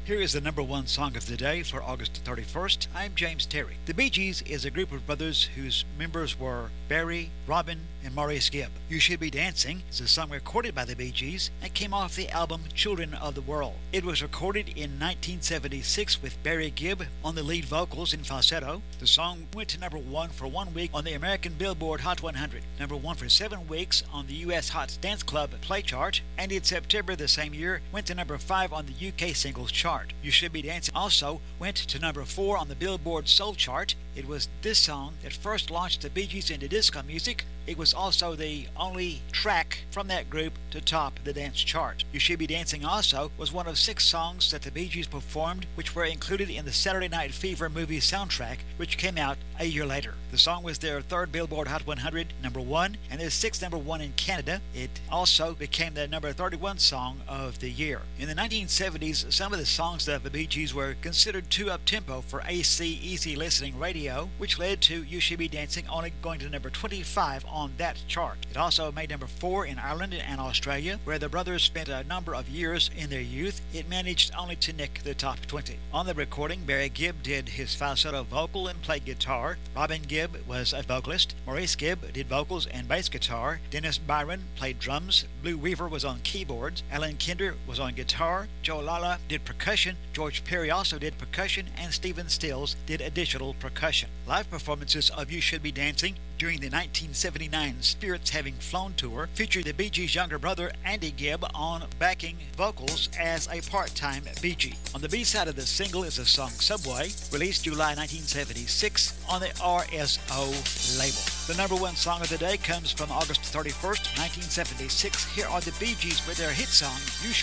Here is the number one song of the day for August 31st. I'm James Terry. The Bee Gees is a group of brothers whose members were Barry, Robin, and Maurice Gibb. You Should Be Dancing is a song recorded by the Bee Gees and came off the album Children of the World. It was recorded in 1976 with Barry Gibb on the lead vocals in falsetto. The song went to number one for 1 week on the American Billboard Hot 100, number one for 7 weeks on the U.S. Hot Dance Club Play Chart, and in September the same year went to number 5 on the UK Singles Chart. You Should Be Dancing also went to number 4 on the Billboard Soul Chart. It was this song that first launched the Bee Gees into disco music. It was also the only track from that group to top the dance chart. You Should Be Dancing also was one of 6 songs that the Bee Gees performed, which were included in the Saturday Night Fever movie soundtrack, which came out a year later. The song was their 3rd Billboard Hot 100 number 1 and their 6th number 1 in Canada. It also became the number 31 song of the year. In the 1970s, some of the songs of the Bee Gees were considered too up-tempo for AC easy listening radio, which led to You Should Be Dancing only going to number 25 on that chart. It also made number 4 in Ireland and Australia, where the brothers spent a number of years in their youth. It managed only to nick the top 20. On the recording, Barry Gibb did his falsetto vocal and played guitar. Robin Gibb was a vocalist. Maurice Gibb did vocals and bass guitar. Dennis Byron played drums. Blue Weaver was on keyboards. Alan Kinder was on guitar. Joe Lala did percussion. George Perry also did percussion, and Stephen Stills did additional percussion. Live performances of You Should Be Dancing during the 1979 Spirits Having Flown tour featured the Bee Gees' younger brother Andy Gibb on backing vocals as a part-time Bee Gee. On the B-side of the single is the song Subway, released July 1976 on the RSO label. The number one song of the day comes from August 31st, 1976. Here are the Bee Gees with their hit song, You Should